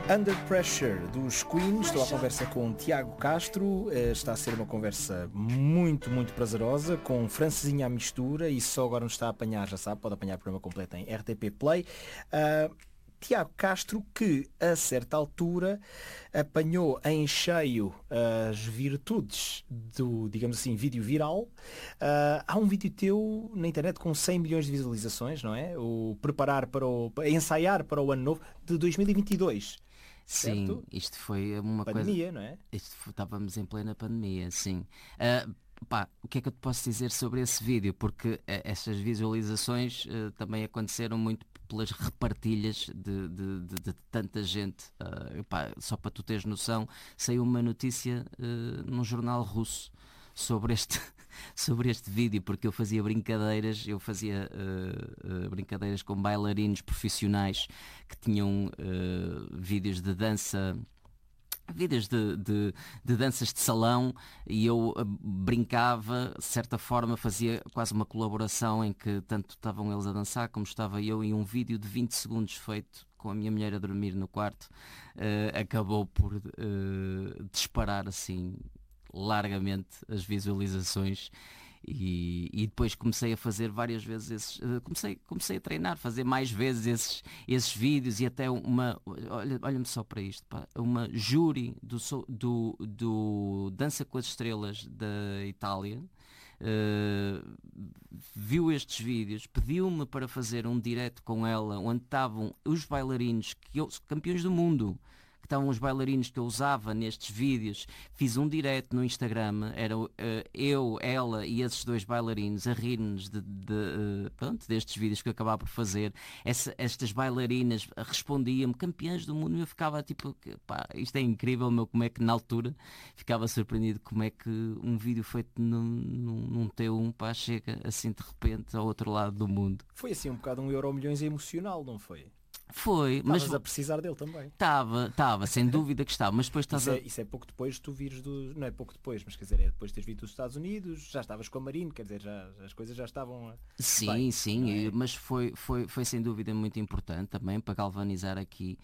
Under Pressure dos Queen. Estou à conversa com Tiago Castro. Está a ser uma conversa muito, muito prazerosa, com francesinha à mistura, e só agora nos está a apanhar, já sabe, pode apanhar o programa completo em RTP Play. Tiago Castro, que a certa altura apanhou em cheio as virtudes do, digamos assim, vídeo viral. Há um vídeo teu na internet com 100 milhões de visualizações, não é? O ensaiar para o ano novo de 2022. Sim, certo? Isto foi uma Pandemia, coisa... não é? Estávamos em plena pandemia, sim. O que é que eu te posso dizer sobre esse vídeo? Porque estas visualizações também aconteceram muito pelas repartilhas de tanta gente. Só para tu teres noção, saiu uma notícia num jornal russo sobre este vídeo, porque eu fazia brincadeiras com bailarinos profissionais que tinham vídeos de dança, de danças de salão, e eu brincava, de certa forma fazia quase uma colaboração em que tanto estavam eles a dançar como estava eu, e um vídeo de 20 segundos feito com a minha mulher a dormir no quarto acabou por disparar assim largamente as visualizações. E depois comecei a fazer várias vezes comecei a treinar, fazer mais vezes esses vídeos, e até olha-me só para isto, uma júri do Dança com as Estrelas da Itália viu estes vídeos, pediu-me para fazer um direto com ela, onde estavam os bailarinos campeões do mundo, que estavam os bailarinos que eu usava nestes vídeos. Fiz um direto no Instagram, era eu, ela e esses dois bailarinos a rir-nos destes vídeos que eu acabava por fazer. Estas bailarinas respondiam-me, campeãs do mundo, e eu ficava tipo, isto é incrível, como é que na altura ficava surpreendido como é que um vídeo feito num T1 chega assim de repente ao outro lado do mundo. Foi assim um bocado um Euromilhões emocional, não foi? Foi, Estavas a precisar dele também. Estava, sem dúvida que estava, mas depois isso é pouco depois de tu vires não é pouco depois, mas quer dizer, é depois de teres vindo dos Estados Unidos, já estavas com a Marine, quer dizer, as coisas já estavam Sim, bem, sim, mas foi sem dúvida muito importante também para galvanizar aqui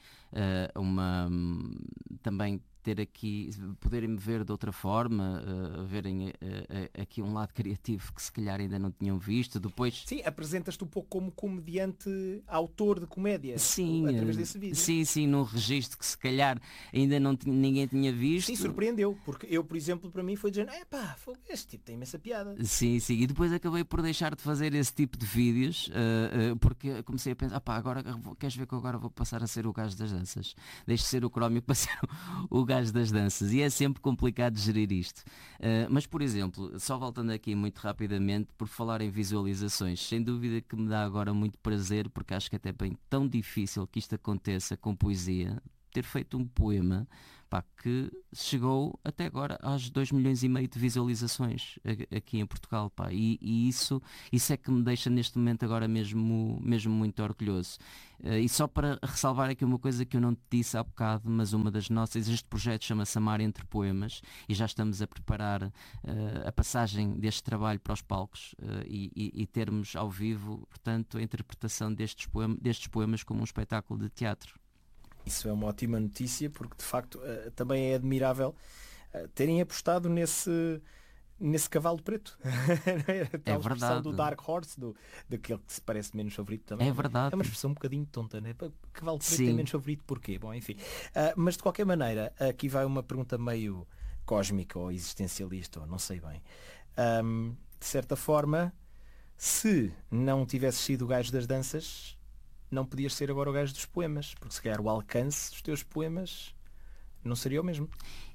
também ter aqui, poderem-me ver de outra forma, verem aqui um lado criativo que se calhar ainda não tinham visto. Depois... Sim, apresentas-te um pouco como comediante, autor de comédia, sim, através desse vídeo. Sim, num registro que se calhar ainda ninguém tinha visto. Sim, surpreendeu, porque eu, por exemplo, para mim foi dizer, este tipo tem imensa piada. Sim, e depois acabei por deixar de fazer esse tipo de vídeos, porque comecei a pensar, agora queres ver que eu agora vou passar a ser o gajo das danças? Deixo de ser o crómico para ser o gajo das danças, e é sempre complicado de gerir isto. Mas, por exemplo, só voltando aqui muito rapidamente, por falar em visualizações, sem dúvida que me dá agora muito prazer, porque acho que até bem tão difícil que isto aconteça com poesia, ter feito um poema que chegou até agora às 2,5 milhões de visualizações aqui em Portugal, e isso é que me deixa neste momento agora mesmo muito orgulhoso. E só para ressalvar aqui uma coisa que eu não te disse há bocado, mas uma das nossas, este projeto chama-se Amar Entre Poemas, e já estamos a preparar a passagem deste trabalho para os palcos, e termos ao vivo, portanto, a interpretação destes poemas como um espetáculo de teatro. Isso é uma ótima notícia, porque de facto também é admirável terem apostado nesse cavalo preto. É verdade. Expressão do Dark Horse, daquele que se parece menos favorito também. É verdade. É uma expressão um bocadinho tonta, né? Cavalo preto Sim. é menos favorito porquê? Bom, enfim. Mas de qualquer maneira, aqui vai uma pergunta meio cósmica ou existencialista, ou não sei bem. De certa forma, se não tivesses sido o gajo das danças, não podias ser agora o gajo dos poemas, porque se calhar o alcance dos teus poemas não seria o mesmo.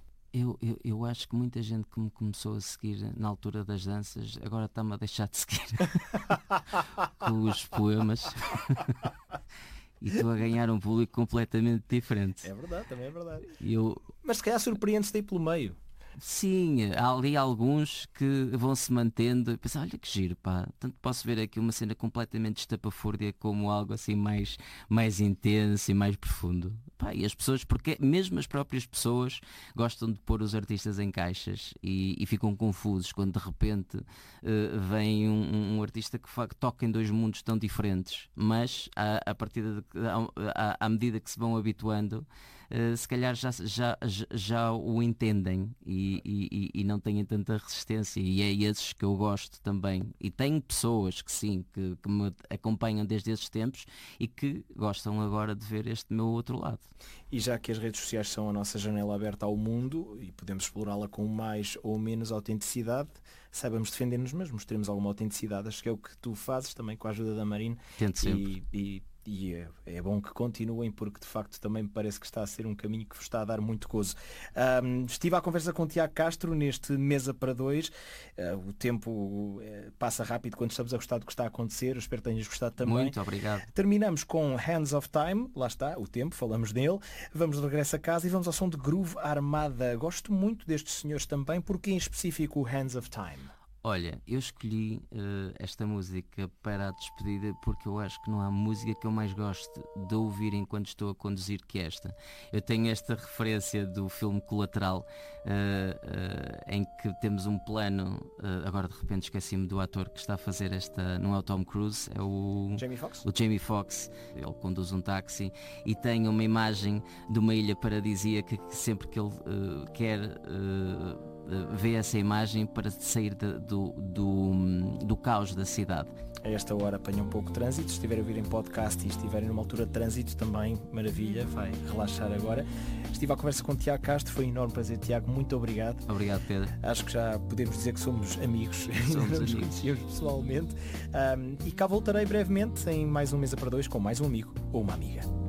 Eu acho que muita gente que me começou a seguir na altura das danças agora está-me a deixar de seguir com os poemas e estou a ganhar um público completamente diferente. É verdade, também é verdade. Mas se calhar surpreende-se daí pelo meio. Sim, há ali alguns que vão se mantendo e pensam, olha que giro, tanto posso ver aqui uma cena completamente estapafúrdia como algo assim mais intenso e mais profundo. E as pessoas, porque mesmo as próprias pessoas gostam de pôr os artistas em caixas e ficam confusos quando de repente vem um artista que toca em dois mundos tão diferentes, mas à medida que se vão habituando, se calhar já o entendem e não têm tanta resistência, e é esses que eu gosto também, e tenho pessoas que sim, que me acompanham desde esses tempos e que gostam agora de ver este meu outro lado. E já que as redes sociais são a nossa janela aberta ao mundo e podemos explorá-la com mais ou menos autenticidade, saibamos defender-nos mesmos, teremos alguma autenticidade. Acho que é o que tu fazes também com a ajuda da Marine. Tento sempre. E é bom que continuem, porque de facto também me parece que está a ser um caminho que vos está a dar muito gozo. Estive à conversa com o Tiago Castro neste Mesa para Dois. O tempo passa rápido quando estamos a gostar do que está a acontecer. Eu espero que tenhas gostado também. Muito obrigado. Terminamos com Hands of Time. Lá está, o tempo, falamos dele. Vamos de regresso a casa e vamos ao som de Groove Armada. Gosto muito destes senhores também, porque em específico o Hands of Time. Olha, eu escolhi esta música para a despedida porque eu acho que não há música que eu mais gosto de ouvir enquanto estou a conduzir que esta. Eu tenho esta referência do filme Colateral, em que temos um plano, agora de repente esqueci-me do ator que está a fazer esta, não é o Tom Cruise, é o Jamie Foxx? O Jamie Foxx. Ele conduz um táxi e tem uma imagem de uma ilha paradisíaca que sempre que ele quer vê essa imagem para sair do caos da cidade. A esta hora apanha um pouco de trânsito. Se estiverem a ouvir em podcast e estiverem numa altura de trânsito também, maravilha, vai relaxar agora. Estive à conversa com o Tiago Castro, foi um enorme prazer. Tiago, muito obrigado. Obrigado, Pedro. Acho que já podemos dizer que somos amigos. Somos amigos pessoalmente. E cá voltarei brevemente em mais um Mesa para Dois com mais um amigo ou uma amiga.